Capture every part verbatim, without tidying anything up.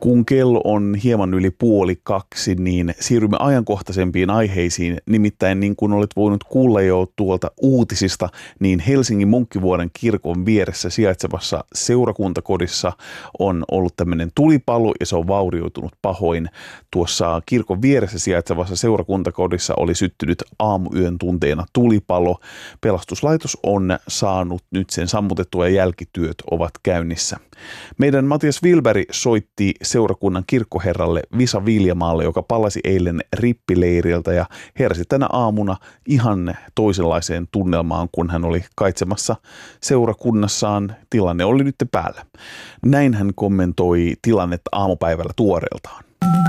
Kun kello on hieman yli puoli kaksi, niin siirrymme ajankohtaisempiin aiheisiin. Nimittäin niin kuin olet voinut kuulla jo tuolta uutisista, niin Helsingin Munkkivuoren kirkon vieressä sijaitsevassa seurakuntakodissa on ollut tämmöinen tulipalo ja se on vaurioitunut pahoin. Tuossa kirkon vieressä sijaitsevassa seurakuntakodissa oli syttynyt aamuyön tunteena tulipalo. Pelastuslaitos on saanut nyt sen sammutettua ja jälkityöt ovat käynnissä. Meidän Matias Wilberg soitti seurakunnan kirkkoherralle Visa Viljamaalle, joka palasi eilen rippileiriltä ja heräsi tänä aamuna ihan toisenlaiseen tunnelmaan, kun hän oli kaitsemassa seurakunnassaan. Tilanne oli nyt päällä. Näin hän kommentoi tilannetta aamupäivällä tuoreeltaan.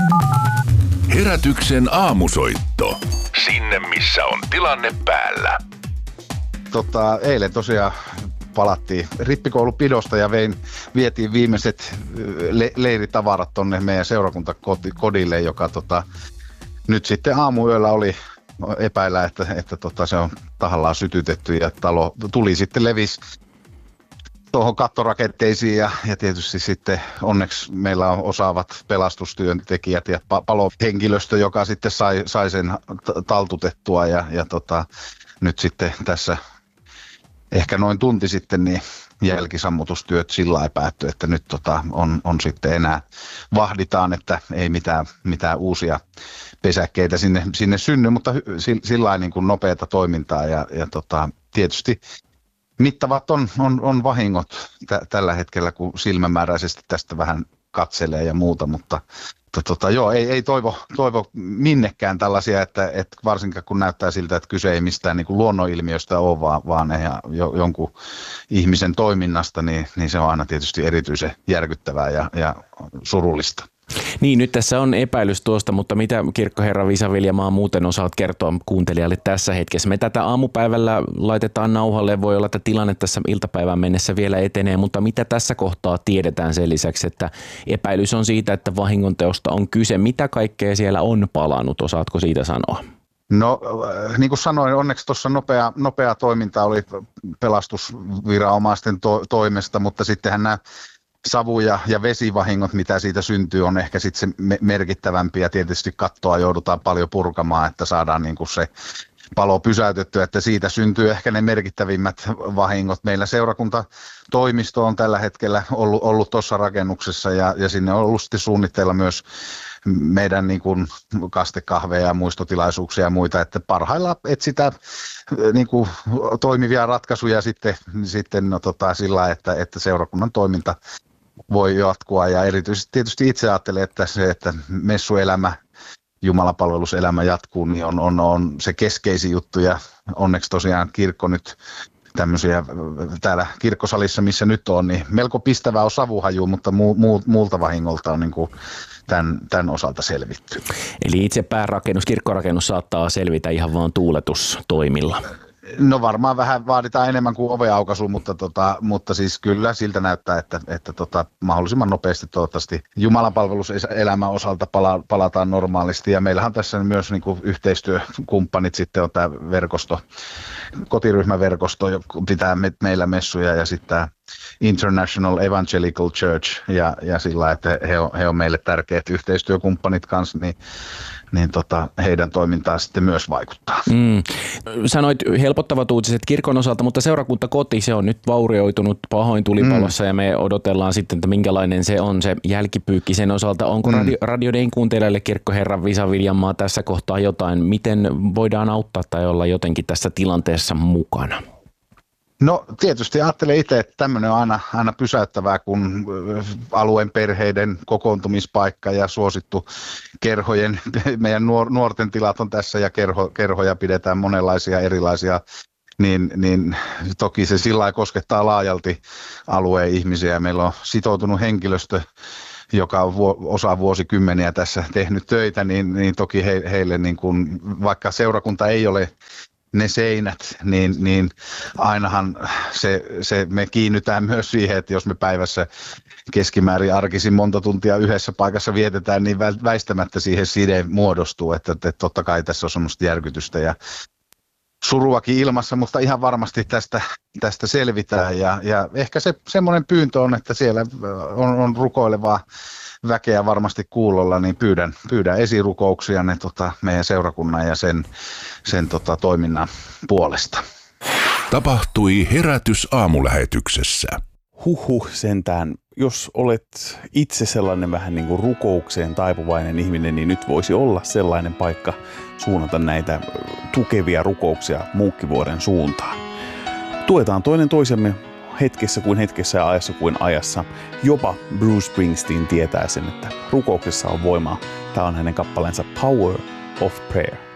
Herätyksen aamusoitto. Sinne missä on tilanne päällä. Tota, eilen tosiaan palattiin rippikoulupidosta ja vein, vietiin viimeiset le- leiritavarat tonne meidän seurakuntakodille, joka tota, nyt sitten aamuyöllä oli epäillä, että, että tota, se on tahallaan sytytetty ja talo tuli sitten levisi tuohon kattorakenteisiin ja, ja tietysti sitten onneksi meillä on osaavat pelastustyöntekijät ja pa- palohenkilöstö, joka sitten sai, sai sen t- taltutettua ja, ja tota, nyt sitten tässä ehkä noin tunti sitten niin jälkisammutustyöt sillä lailla päättyi, että nyt tota on, on sitten enää vahditaan, että ei mitään, mitään uusia pesäkkeitä sinne, sinne synny, mutta sillä lailla niin kuin nopeata toimintaa ja, ja tota, tietysti mittavat on, on, on vahingot t- tällä hetkellä, kun silmämääräisesti tästä vähän katselee ja muuta, mutta Tota, joo, ei, ei toivo, toivo minnekään tällaisia, että, että varsinkaan kun näyttää siltä, että kyse ei mistään niin kuin luonnonilmiöstä ole, vaan, vaan ja jo, jonkun ihmisen toiminnasta, niin, niin se on aina tietysti erityisen järkyttävää ja, ja surullista. Niin, nyt tässä on epäilys tuosta, mutta mitä kirkkoherra Visa Viljamaa muuten osaat kertoa kuuntelijalle tässä hetkessä? Me tätä aamupäivällä laitetaan nauhalle, voi olla, että tilanne tässä iltapäivään mennessä vielä etenee, mutta mitä tässä kohtaa tiedetään sen lisäksi, että epäilys on siitä, että vahingonteosta on kyse. Mitä kaikkea siellä on palannut, osaatko siitä sanoa? No niin kuin sanoin, onneksi tuossa nopea, nopea toiminta oli pelastusviranomaisten to- toimesta, mutta sittenhän nämä savu- ja, ja vesivahingot, mitä siitä syntyy, on ehkä sitten se merkittävämpi ja tietysti kattoa joudutaan paljon purkamaan, että saadaan niin kuin se palo pysäytettyä, että siitä syntyy ehkä ne merkittävimmät vahingot. Meillä seurakuntatoimisto on tällä hetkellä ollut, ollut tuossa rakennuksessa ja, ja sinne on ollut sitten suunnitteilla myös meidän niin kuin kastekahveja ja muistotilaisuuksia ja muita, että parhaillaan etsitään niin kuin toimivia ratkaisuja sitten, sitten no, tota, sillä, että, että seurakunnan toiminta voi jatkua ja erityisesti tietysti itse ajattelen, että se, että messuelämä, jumalapalveluselämä jatkuu, niin on, on, on se keskeisin juttu ja onneksi tosiaan kirkko nyt tämmöisiä täällä kirkkosalissa, missä nyt on, niin melko pistävää on savuhaju, mutta muu, muu, muulta vahingolta on niin kuin tämän, tämän osalta selvitty. Eli itse päärakennus, kirkkorakennus saattaa selvitä ihan vaan tuuletustoimilla. No varmaan vähän vaaditaan enemmän kuin oveaukaisu, mutta, tota, mutta siis kyllä siltä näyttää, että, että tota, mahdollisimman nopeasti toivottavasti jumalanpalveluselämän osalta pala, palataan normaalisti. Ja meillähän tässä myös niin kuin yhteistyökumppanit sitten on tämä verkosto, kotiryhmäverkosto, joka pitää me, meillä messuja ja sitten tämä International Evangelical Church ja, ja sillä, että he on, he on meille tärkeät yhteistyökumppanit kanssa, niin niin tota, heidän toimintaan sitten myös vaikuttaa. Mm. Sanoit helpottavat uutiset kirkon osalta, mutta seurakuntakoti, se on nyt vaurioitunut pahoin tulipalossa mm. ja me odotellaan sitten, että minkälainen se on se jälkipyykki sen osalta. Onko mm. radio, Radio Dayn kuuntelijalle kirkkoherra Visa Viljamaa tässä kohtaa jotain? Miten voidaan auttaa tai olla jotenkin tässä tilanteessa mukana? No tietysti ajattelen itse, että tämmöinen on aina, aina pysäyttävää, kun alueen perheiden kokoontumispaikka ja suosittu kerhojen, meidän nuor, nuorten tilat on tässä ja kerho, kerhoja pidetään monenlaisia erilaisia, niin, niin toki se sillä lailla koskettaa laajalti alueen ihmisiä. Meillä on sitoutunut henkilöstö, joka on vu- osa vuosikymmeniä tässä tehnyt töitä, niin, niin toki he, heille, niin kun, vaikka seurakunta ei ole ne seinät, niin, niin ainahan se, se, me kiinnytään myös siihen, että jos me päivässä keskimäärin arkisin monta tuntia yhdessä paikassa vietetään, niin väistämättä siihen side muodostuu, että, että totta kai tässä on semmoista järkytystä ja suruakin ilmassa, mutta ihan varmasti tästä, tästä selvitään ja, ja ehkä se semmoinen pyyntö on, että siellä on, on rukoilevaa väkeä varmasti kuulolla, niin pyydän, pyydän esirukouksia ne tota, meidän seurakunnan ja sen, sen tota, toiminnan puolesta. Tapahtui herätys aamulähetyksessä. Huhhuh sentään. Jos olet itse sellainen vähän niin kuin rukoukseen taipuvainen ihminen, niin nyt voisi olla sellainen paikka suunnata näitä tukevia rukouksia Munkkivuoren suuntaan. Tuetaan toinen toisemme hetkessä kuin hetkessä ja ajassa kuin ajassa. Jopa Bruce Springsteen tietää sen, että rukouksessa on voimaa. Tämä on hänen kappaleensa Power of Prayer.